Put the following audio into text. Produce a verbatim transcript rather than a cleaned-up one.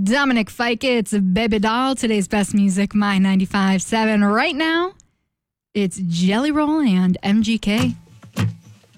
Dominic Fike, it's Baby Doll. Today's best music, My ninety-five point seven. Right now, it's Jelly Roll and M G K.